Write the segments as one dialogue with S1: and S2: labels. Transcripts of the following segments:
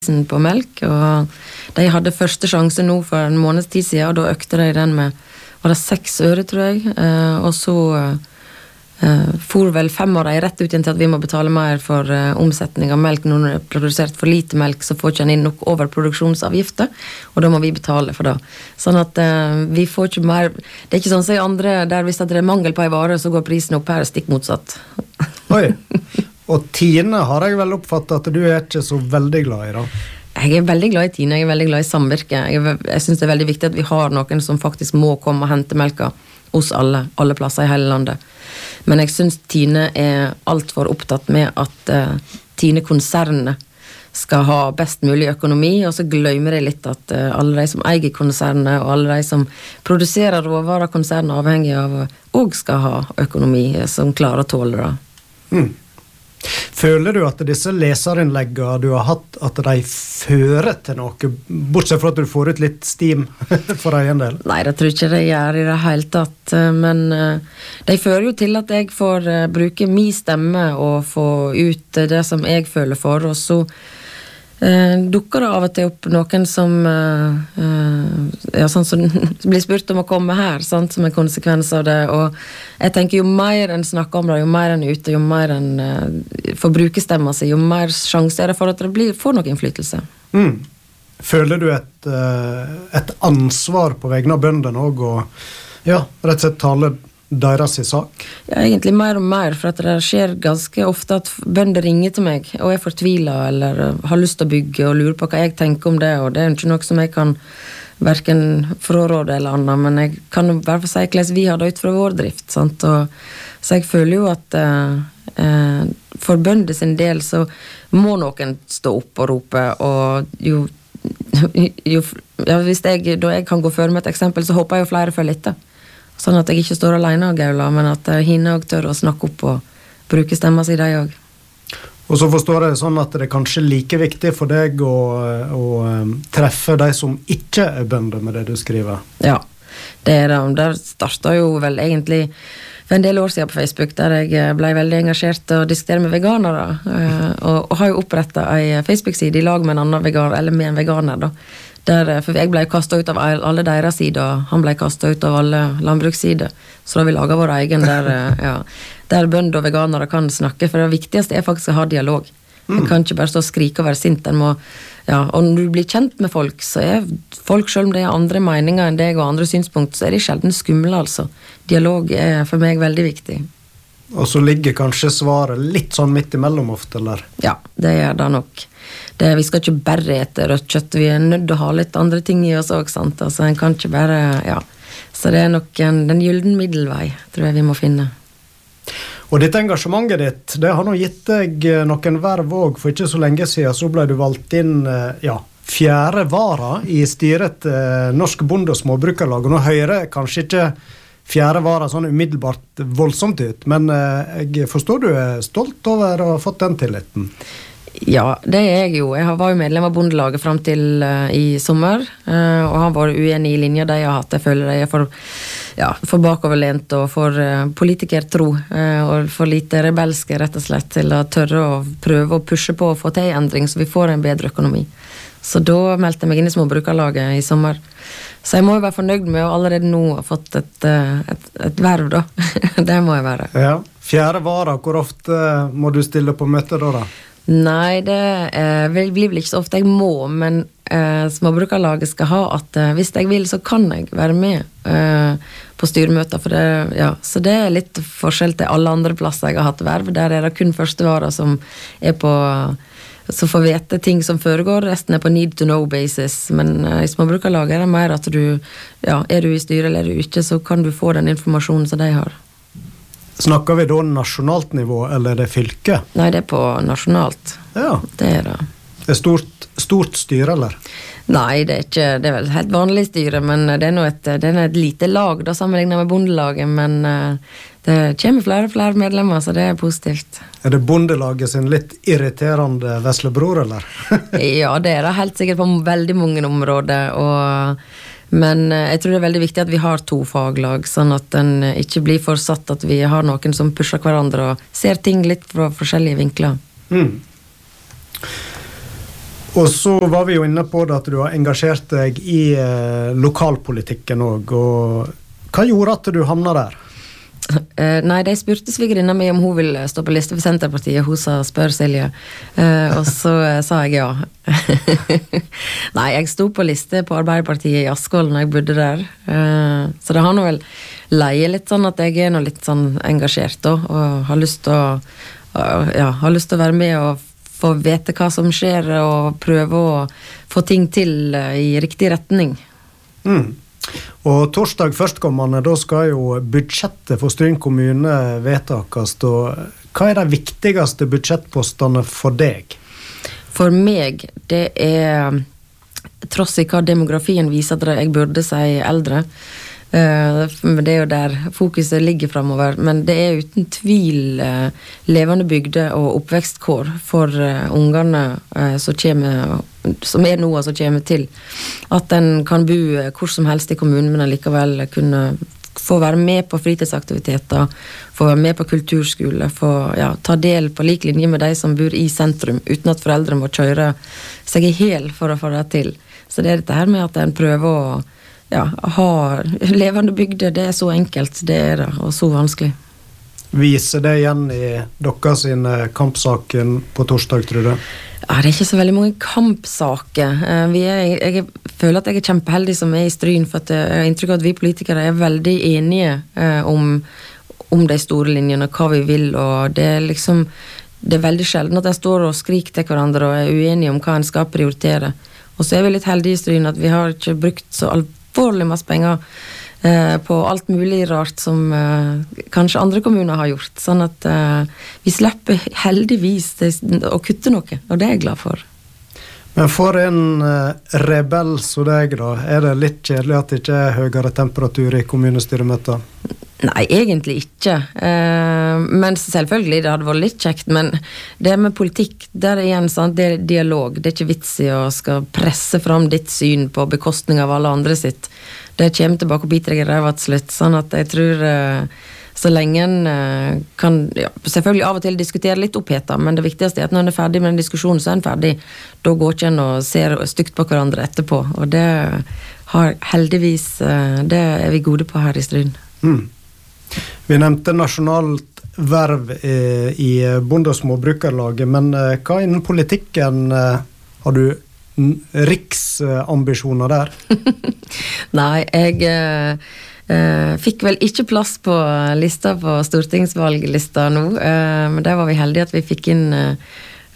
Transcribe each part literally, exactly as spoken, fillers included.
S1: på melk, og de hadde første sjanse nå for en måneds tid siden, og da økte de den med, var det seks øre, tror jeg, eh, og så eh, for vel fem år rett ut igjen til at vi må betale mer for eh, omsetning av melk. Når det er produsert for lite melk, så får ikke en inn nok overproduksjonsavgifter, og da må vi betale for det. Sånn at eh, vi får ikke mer, det er ikke sånn som i andre, der hvis det er mangel på en vare, så går prisen opp, her stikk motsatt.
S2: Oi, og Tine har jeg vel oppfattet at du er ikke så veldig glad i da?
S1: Jeg er veldig glad i Tine, jeg er veldig glad i samvirke. Jeg, jeg synes det er veldig viktig at vi har noen som faktisk må komme og hente melka hos alle, alle plasser i hele landet. Men jeg synes Tine er alt for opptatt med at uh, Tine-konsernet skal ha best mulig økonomi, og så glemmer jeg litt at uh, alle de som eier konsernet, og alle de som produserer råvarer konsernet avhengig av, og skal ha økonomi som klarer å tåle det.
S2: Mm. Føler du at disse leserinnleggene du har hatt, at de fører til noe, bortsett fra at du får ut litt steam for egen del?
S1: Nei, det tror jeg ikke de gjør i det hele tatt, men de fører jo til at jeg får bruke min stemme og få ut det som jeg føler for, og så eh, dukker det av og til opp noen som eh, ja, sånn som blir spurt om å komme her, sant, som en konsekvens av det, og jeg tenker jo mer enn snakker om det, jo mer enn ute, jo mer enn eh, får bruke stemmen sin, jo mer sjanse er det for at det blir, får noe innflytelse.
S2: Mm. Føler du et, et ansvar på vegne av bøndene også, og ja, rett og slett tale deres i sak?
S1: Ja, egentlig mer og mer, for at det skjer ganske ofte at bønder ringer til meg, og er fortvilet, eller har lyst til å bygge, og lurer på hva jeg tenker om det, og det er ikke noe som jeg kan hverken fraråde eller annet, men jeg kan i hvert fall si hvordan vi har det ut fra vår drift, sant? Og, så jeg føler jo at eh, for bønder sin del så må noen stå opp og rope, og jo, jo ja, hvis jeg, da jeg kan gå før med et eksempel, så håper jeg jo flere følger etter. Sånn at jeg ikke står alene og gauler, men at henne også tør å snakke opp og bruke stemmer sin de også.
S2: Og så forstår jeg sånn at det er kanskje like viktig for deg å, å treffe de som ikke er bønder med det du skriver.
S1: Ja, det er det. Der startet jo vel egentlig for en del år siden på Facebook, der jeg ble veldig engasjert og diskuterer med veganere, og, og har jo opprettet en Facebook-side i lag med en annen veganer, eller med en veganer da. Der, for jeg ble kastet ut av alle deres sider, han ble kastet ut av alle landbrukssider, så da har vi laget vår egen der, ja, der bønder og veganere kan snakke, for det viktigste er faktisk å ha dialog. En kan ikke bare stå og skrike og være sint, en må, ja, og når du blir kjent med folk, så er folk, selv om det er andre meninger enn deg og andre synspunkt, så er de sjelden skumle, altså. Dialog er for meg veldig viktig.
S2: Og så ligger kanskje svaret litt sånn midt imellom ofte, eller?
S1: Ja, det gjør det nok. Det, vi skal ikke bare ete rødt kjøtt, vi er nødt til å ha litt andre ting i oss også, sant? Altså, en kan ikke bare, ja. Så det er nok en, den gylden middelvei, tror jeg vi må finne.
S2: Og dette engasjementet ditt, det har nå gitt deg noen verv også. For ikke så lenge siden så ble du valgt inn, ja, fjerde vara i styret til Norsk Bonde- og Småbrukarlag. Og nå hører jeg kanskje ikke fjerde vara sånn umiddelbart voldsomt ut, men jeg forstår du er stolt over å ha fått den tilliten.
S1: Ja, det er jeg jo. Jeg var jo medlem av bondelaget frem til uh, i sommer, uh, og har vært uenig i linja de har hatt. Jeg føler jeg er for, ja, for bakoverlent og for uh, politikertro, uh, og for lite rebelske rett og slett til å tørre å prøve å pushe på å få til en endring, så vi får en bedre økonomi. Så da meldte jeg meg inn i Småbrukarlaget i sommer. Så jeg må jo være fornøyd med å allerede nå ha fått et, et, et verv da. Det må jeg være.
S2: Ja, fjerde vara, hvor ofte må du stille på møte da da?
S1: Nei, det eh, blir vel ikke så ofte jeg må, men eh, Småbrukarlaget skal ha at eh, hvis jeg vil, så kan jeg være med eh, på styremøter, for det, ja, så det er litt forskjell til alle andre plasser jeg har hatt verv. Der er det kun førstevara som er på, så får vite ting som foregår, resten er på need to know basis, men eh, i Småbrukarlaget er det mer at du, ja, er du i styret eller er du ikke, så kan du få den informasjonen som de har.
S2: Snakker vi da nasjonalt nivå, eller er det fylke?
S1: Nei, det er på nasjonalt.
S2: Ja.
S1: Det er det.
S2: Det er stort, stort styre, eller?
S1: Nei, det er ikke, det er vel et helt vanlig styre, men det er nå et, det er et lite lag da, sammenlignet med bondelaget, men det kommer flere og flere medlemmer, så det er positivt.
S2: Er det bondelaget sin litt irriterende veslebror, eller?
S1: Ja, det er det helt sikkert på veldig mange områder, og men jeg tror det er veldig viktig at vi har to faglag, sånn at den ikke blir for satt at vi har noen som pusher hverandre og ser ting litt fra forskjellige vinkler.
S2: Mm. Og så var vi jo inne på det at du har engasjert deg i eh, lokalpolitikken også, og hva gjorde at du havnet der?
S1: Uh, nei, de spurte svigerinna mi om hun ville stå på liste for Senterpartiet. Hun sa spør Silje. Uh, og så uh, sa jeg ja. Nei, jeg sto på liste på Arbeiderpartiet i Askvoll når jeg bodde der. Uh, så det har nå vel leie litt sånn at jeg er nå litt sånn engasjert da, og har lyst til å, uh, ja, har lyst til å være med og få vite hva som skjer, og prøve å få ting til uh, i riktig retning.
S2: Mm. Og torsdag førstkommende, da skal jo budsjettet for Stryn kommune vedtakes, og hva er de viktigste budsjettpostene for deg?
S1: For meg, det er tross i hva demografien viser at jeg burde si eldre, det er jo der fokuset ligger fremover, men det er uten tvil levende bygder og oppvekstkår for ungene som kommer, som er noe som kommer til, at en kan bo hvor som helst i kommunen, men likevel kunne få være med på fritidsaktiviteter, få være med på kulturskole, få ja, ta del på lik linje med de som bor i sentrum, uten at foreldre må kjøre seg i hel for å få det til. Så det er dette her med at en prøver å ja, ha levende bygder, det er så enkelt, det er det, og så vanskelig.
S2: Viser det igjen i dere sin kampsaken på torsdag, tror du?
S1: Ja, det er ikke så veldig mange kampsaker. Vi er, jeg føler at jeg er kjempeheldig som er i Stryn, for at jeg har inntrykk av at vi politikere er veldig enige om, om de store linjene, hva vi vil, og det er liksom, det er veldig sjelden at jeg står og skriker til hverandre og er uenige om hva en skal prioritere. Og så er vi litt heldige i Stryn at vi har ikke brukt så alvorlig forlig masse penger eh, på alt mulig rart som eh, kanskje andre kommuner har gjort. Sånn at eh, vi slipper heldigvis det, å kutte noe, og det er jeg glad for.
S2: Men for en eh, rebell som deg da, er det litt kjedelig at det ikke er høyere temperatur i kommunestyremøter?
S1: Nei, egentlig ikke. Eh, men selvfølgelig, det hadde vært litt kjekt, men det med politikk, der er igjen sant, det er dialog. Det er ikke vits i å skal presse fram ditt syn på bekostning av alle andre sitt. Det kommer tilbake og biter deg i ræva til slutt, sånn at jeg tror eh, så lenge en eh, kan, ja, selvfølgelig av og til diskutere litt oppheta, men det viktigste er at når en er ferdig med en diskusjon, så er en ferdig. Da går ikke en og ser stygt på hverandre etterpå, og det har heldigvis, eh, det er vi gode på her i Stryn.
S2: Mm. Vi nevnte nasjonalt verv i, i Bonde- og småbrukerlaget, men eh, hva innen politikken eh, har du riksambisjoner der?
S1: Nei, jeg eh, eh, fikk vel ikke plass på lista på stortingsvalglista nå, eh, men der var vi heldige at vi fikk inn eh,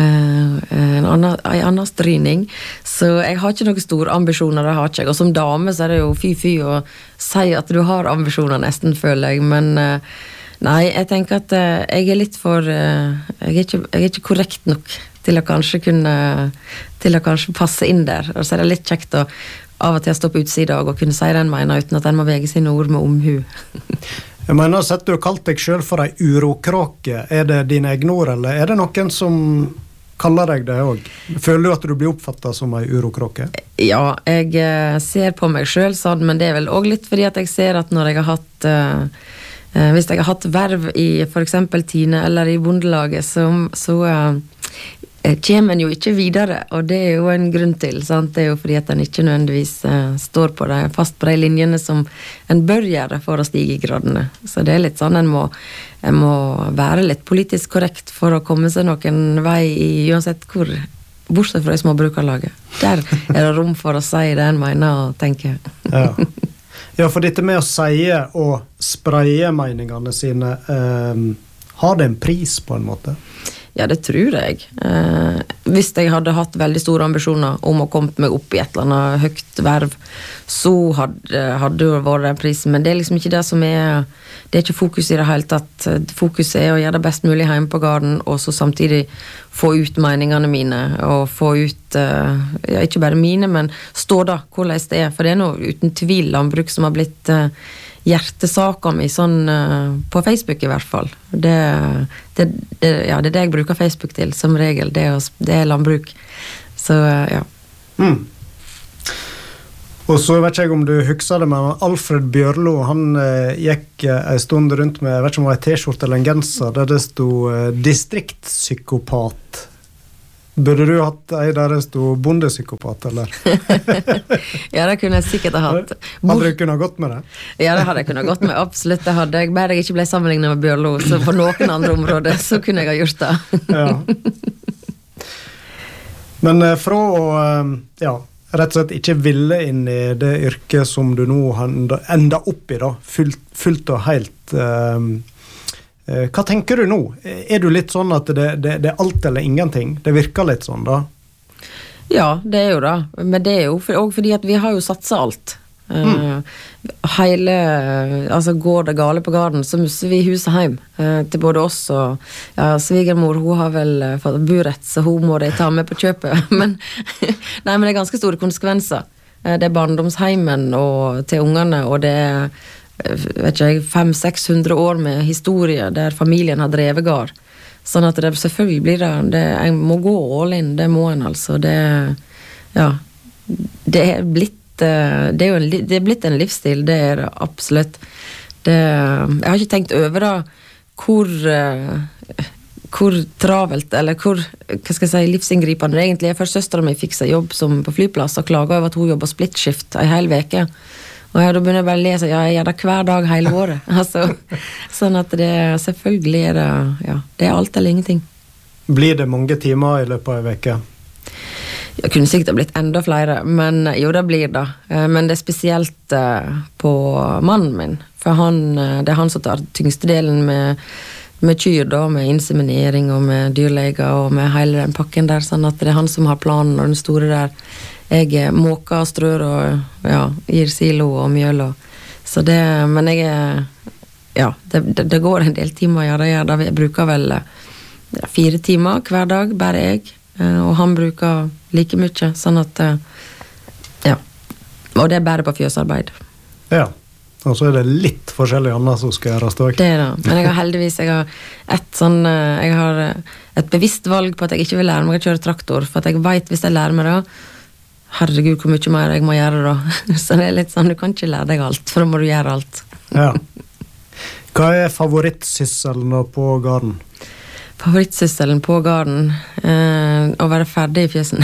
S1: en annen, en annen stryning, så jeg har ikke noen store ambisjoner, det har ikke jeg, og som dame så er det jo fy-fy å si at du har ambisjoner nesten, føler jeg, men nei, jeg tenker at jeg er litt for jeg er ikke, jeg er ikke korrekt nok til å kanskje kunne til å kanskje passe inn der, og så er det litt kjekt å av og til stå på utsida og kunne si den mener uten at den må vege sine ord med omhu.
S2: Jeg mener, sett du har kalt deg selv for ei urokråke, er det dine egne ord, eller er det noen som kaller deg det også? Føler du at du blir oppfattet som ei urokråke?
S1: Ja, jeg eh, ser på meg selv sånn, men det er vel også litt fordi at jeg ser at når jeg har hatt eh, eh, hvis jeg har hatt verv i for eksempel Tine eller i Bondelaget, så, så eh, kommer en jo ikke videre, og det er jo en grunn til, sant? Det er jo fordi at en ikke nødvendigvis eh, står på det, fast på de linjene som en bør gjøre for å stige i gradene. Så det er litt sånn, en må, en må være litt politisk korrekt for å komme seg noen vei i uansett hvor, bortsett fra i småbrukerlaget. Der er det rom for å si det en mener og tenker.
S2: Ja. Ja, for dette med å si og spreie meningene sine, eh, har det en pris på en måte?
S1: Ja, det tror jeg. Eh, hvis jeg hadde hatt veldig store ambisjoner om å komme meg opp i et eller annet høyt verv, så hadde, hadde det vært den prisen. Men det er liksom ikke det som er, det er ikke fokus i det hele tatt. Fokuset er å gjøre det best mulig hjemme på garden, og så samtidig få ut meningene mine, og få ut, eh, ja, ikke bare mine, men stå da, hvordan det er. For det er noe uten tvil landbruk som har blitt eh, hjertesaker mi, sånn uh, på Facebook i hvert fall. Det, det, det, ja, det er det jeg bruker Facebook til, som regel. Det er, det er landbruk. Så, uh, ja.
S2: Mm. Og så vet jeg om du husker det, men Alfred Bjørlo, han uh, gikk uh, en stund rundt med, jeg vet ikke om det var en t-skjorte eller en genser, der det stod uh, distriktspsykopat. Burde du hatt ei der det stod bondepsykopat, eller?
S1: Ja, det kunne jeg sikkert ha hatt.
S2: Hadde du kunnet gått med det?
S1: Ja, det hadde jeg kunnet gått med, absolutt. Det hadde jeg. Bare jeg ikke ble sammenlignet med Bjørlo, så på noen andre områder så kunne jeg ha gjort det.
S2: Ja. Men eh, fra å, eh, ja, rett og slett ikke ville inn i det yrket som du nå enda, enda opp i, da, fullt, fullt og helt... Eh, Hva tenker du nå? Er du litt sånn at det, det, det er alt eller ingenting? Det virker litt sånn da?
S1: Ja, det er jo det. Men det er jo for, også fordi at vi har jo satset alt. Mm. Uh, hele, altså går det gale på garden, så musser vi huset hjem uh, til både oss og ja, svigermor, hun har vel uh, fått burett, så hun må de ta med på kjøpet. men, nei, men det er ganske store konsekvenser. Uh, det er barndomsheimen og, til ungene, og det er vet ikke jeg, fem til seks hundre år med historie der familien har drevet gard. Sånn at det selvfølgelig blir det, det jeg må gå all in, det må en altså. Det, ja, det er blitt, det er jo en, det er blitt en livsstil, det er det absolutt. Det, jeg har ikke tenkt over da, hvor, hvor travelt, eller hvor, hva skal jeg si, livsinngripende det egentlig er. Først søsteren min fikk seg jobb som på flyplass og klaget over at hun jobbet splittskift en hel veke. Og jeg da begynner jeg bare å lese, ja, jeg gjør det hver dag hele året. Altså, sånn at det selvfølgelig er det, ja, det er alt eller ingenting.
S2: Blir det mange timer i løpet av en veke?
S1: Jeg kunne sikkert blitt enda flere, men jo, det blir det. Men det er spesielt på mannen min, for han, det er han som tar tyngste delen med, med kyr da, med inseminering og med dyrleger og med hele den pakken der, sånn at det er han som har planen og den store der. Jeg måker og strør og ja, gir silo og mjøl og, så det, men jeg ja, det, det, det går en del timer ja, det gjør det, jeg bruker vel ja, fire timer hver dag, bare jeg og han bruker like mye sånn at ja, og det er bare på fjøsarbeid.
S2: Ja, og så er det litt forskjellig annet som skal gjøres også.
S1: Det er det, men jeg har heldigvis jeg har et sånn, jeg har et bevisst valg på at jeg ikke vil lære meg å kjøre traktor, for at jeg vet hvis jeg lærer meg det herregud, hvor mye mer jeg må gjøre da. Så det er litt sånn, du kan ikke lære deg alt, for da må du gjøre alt.
S2: Ja. Hva er favorittsysselen på garden?
S1: Favorittsysselen på garden? Eh, å være ferdig i fjøsen.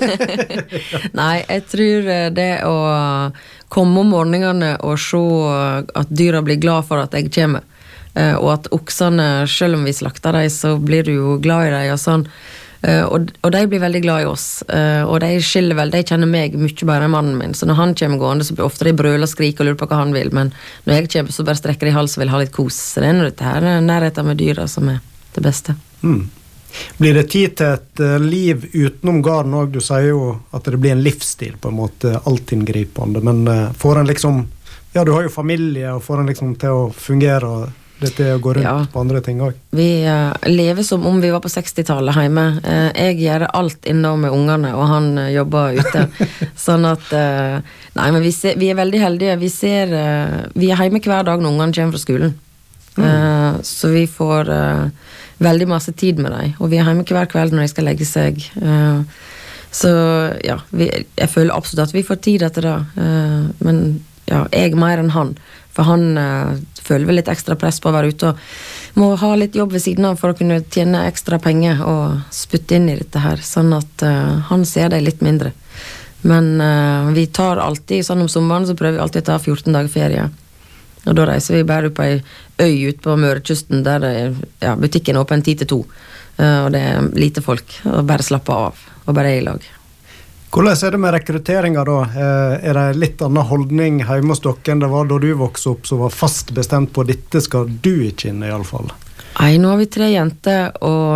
S1: Nei, jeg tror det å komme om morgenene og se at dyra blir glad for at jeg kommer, eh, og at oksene, selv om vi slakter dem, så blir du jo glad i dem og sånn. Uh, og, og de blir veldig glad i oss uh, og de skiller vel, de kjenner meg mye bare enn mannen min, så når han kommer gående så blir ofte de brøler og skriker og lurer på hva han vil, men når jeg kommer så bare strekker de hals og vil ha litt kos, så det er noe dette her nærheten med dyra som er det beste.
S2: Mm. Blir det tid til et uh, liv utenom garden også? Du sier jo at det blir en livsstil på en måte, alltinngripende, men uh, får en liksom, ja du har jo familie og får en liksom til å fungere og dette er å gå rundt ja. På andre ting også.
S1: Vi uh, lever som om vi var på sekstitallet hjemme. Uh, jeg gjør alt innom med ungene, og han uh, jobber ute. Sånn at, uh, nei, men vi, ser, vi er veldig heldige. Vi ser, uh, vi er hjemme hver dag når ungene kommer fra skolen. Mm. Uh, så vi får uh, veldig masse tid med dem, og vi er hjemme hver kveld når de skal legge seg. Uh, så ja, vi, jeg føler absolutt at vi får tid etter det. Uh, men ja, jeg mer enn han. For han uh, føler vel litt ekstra press på å være ute og må ha litt jobb ved siden av for å kunne tjene ekstra penger og spytte inn i dette her, sånn at uh, han ser det litt mindre. Men uh, vi tar alltid, sånn om sommeren så prøver vi alltid å ta fjorten dager ferie. Og da reiser vi bare opp på ei øy ut på Mørekysten der det er, ja, butikken er åpen ti til to, uh, og det er lite folk, og bare slappe av, og bare er i lag.
S2: Hvordan er det med rekrutteringen da? Er det litt annen holdning hjemme hos dere enn det var da du vokste opp, som var fast bestemt på dette skal du ikke inn i alle fall?
S1: Nei, nå har vi tre jenter,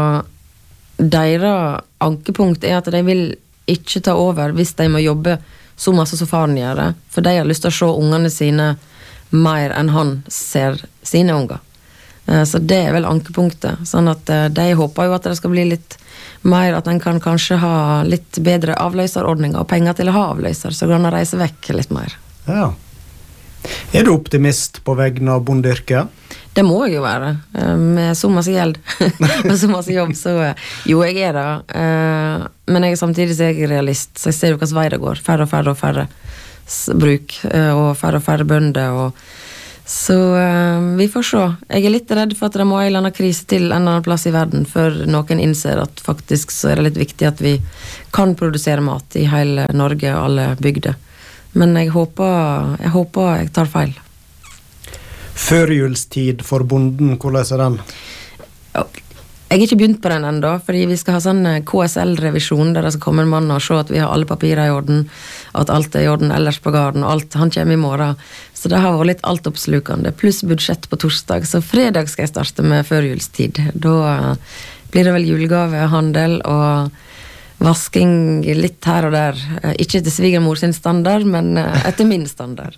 S1: og deres ankepunkt er at de vil ikke ta over hvis de må jobbe så masse som faren gjør det, for de har lyst til å se ungene sine mer enn han ser sine unger. Så det er vel ankepunktet, sånn at de håper jo at det skal bli litt mer, at en kan kanskje ha litt bedre avløserordninger og penger til å ha avløser, så kan en reise vekk litt mer.
S2: Ja. Er du optimist på vegne av bondeyrket?
S1: Det må jeg jo være, med så masse gjeld, med så masse jobb, så jo, jeg er det. Men jeg er samtidig så jeg er realist, så jeg ser jo hva vei det går, færre og færre og færre bruk, og færre og færre bønder, og Så uh, vi får se. Jeg er litt redd for at det må en eller annen krise til en annen plass i verden før noen innser at faktisk så er det litt viktig at vi kan produsere mat i hele Norge og alle bygder. Men jeg håper, jeg håper jeg tar feil.
S2: Førjulstid for bonden, hvordan er den?
S1: Jeg har ikke begynt på den enda, fordi vi skal ha sånn K S L-revisjon, der det skal komme en mann og se at vi har alle papirer i orden, at alt er i orden ellers på garden, og alt, han kommer i morgen. Så det har vært litt altoppslukende, pluss budsjett på torsdag, så fredag skal jeg starte med førjulstid. Da blir det vel julegavehandel og vasking litt her og der. Ikke til svigermor sin standard, men etter min standard.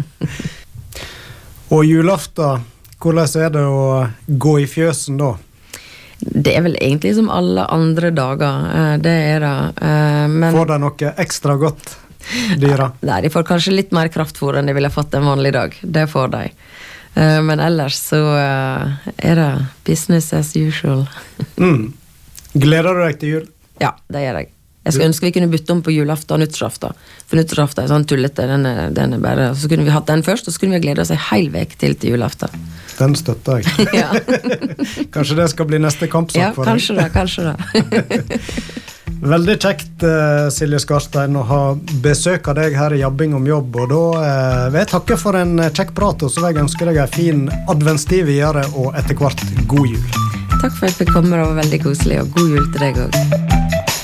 S2: Og julaften, hvordan er det å gå i fjøsen da?
S1: Det er vel egentlig som alle andre dager, det er det. Men
S2: får de noe ekstra godt, dyra?
S1: Nei, de får kanskje litt mer kraftfôr enn de ville fått en vanlig dag. Det får de. Men ellers så er det business as usual.
S2: Mm. Gleder du deg til jul?
S1: Ja, det gjør jeg. Jeg skulle ønske vi kunne bytte om på julaften og nyttårsaften. For nyttårsaften er sånn tullete, den er, den er bare, så kunne vi hatt den først, og så kunne vi glede oss en hel vek til til julaften.
S2: Den støtter jeg.
S1: Ja.
S2: Kanskje det skal bli neste kampsak
S1: ja,
S2: for deg?
S1: Ja, kanskje det, kanskje det.
S2: Veldig kjekt, Silje Skarstein, å ha besøk av deg her i Jabbing om jobb, og da eh, vil jeg takke for en kjekk prat, og så vil jeg ønske deg en fin adventstid videre, og etter hvert god jul.
S1: Takk for at jeg fikk komme, det var veldig koselig, og god jul til deg også.